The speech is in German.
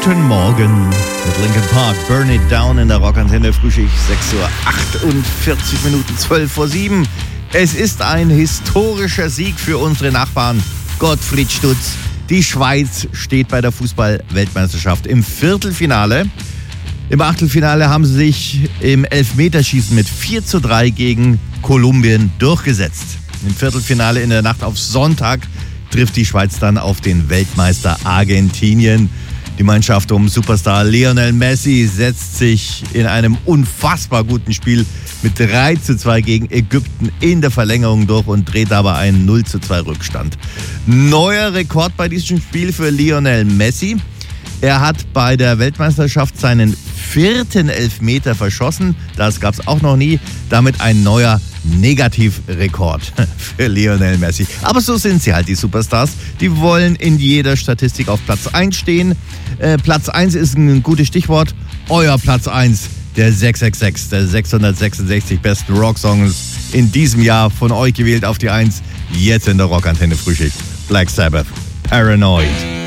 Guten Morgen mit Linkin Park. Burn It Down in der Rockantenne Frühschicht. 6:48 Minuten, 7:12. Es ist ein historischer Sieg für unsere Nachbarn. Gottfried Stutz. Die Schweiz steht bei der Fußball-Weltmeisterschaft im Viertelfinale. Im Achtelfinale haben sie sich im Elfmeterschießen mit 4:3 gegen Kolumbien durchgesetzt. Im Viertelfinale in der Nacht auf Sonntag trifft die Schweiz dann auf den Weltmeister Argentinien. Die Mannschaft um Superstar Lionel Messi setzt sich in einem unfassbar guten Spiel mit 3:2 gegen Ägypten in der Verlängerung durch und dreht aber einen 0:2 Rückstand. Neuer Rekord bei diesem Spiel für Lionel Messi. Er hat bei der Weltmeisterschaft seinen 4. Elfmeter verschossen. Das gab es auch noch nie. Damit ein neuer Negativrekord für Lionel Messi. Aber so sind sie halt, die Superstars. Die wollen in jeder Statistik auf Platz 1 stehen. Platz 1 ist ein gutes Stichwort. Euer Platz 1, der 666, der 666 besten Rocksongs in diesem Jahr von euch gewählt auf die 1. Jetzt in der Rockantenne Frühschicht. Black Sabbath, Paranoid.